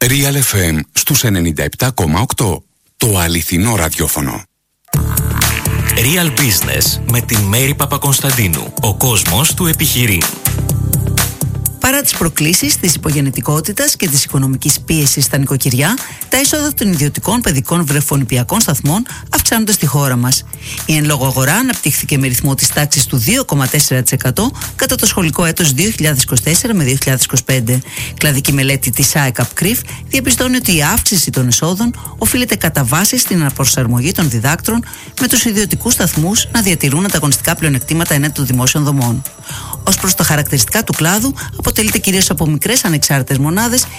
Real FM στους 97,8. Το αληθινό ραδιόφωνο. Real Business με τη Μέρη Παπακωνσταντίνου. Ο κόσμος του επιχειρεί. Παρά τις προκλήσεις της υπογεννητικότητας και της οικονομικής πίεσης στα νοικοκυριά, τα έσοδα των ιδιωτικών παιδικών βρεφονηπιακών σταθμών αυξάνονται στη χώρα μας. Η εν λόγω αγορά αναπτύχθηκε με ρυθμό της τάξης του 2,4% κατά το σχολικό έτος 2024 με 2025. Κλαδική μελέτη της ΑΕΚΑΠ-ΚΡΙΦ διαπιστώνει ότι η αύξηση των εσόδων οφείλεται κατά βάση στην αναπροσαρμογή των διδάκτρων, με τους ιδιωτικούς σταθμούς να διατηρούν ανταγωνιστικά πλεονεκτήματα ενάντια των δημόσιων δομών. Ως προς τα χαρακτηριστικά του κλάδου, αποτελείται κυρίως από μικρές ανεξάρτητες μονάδες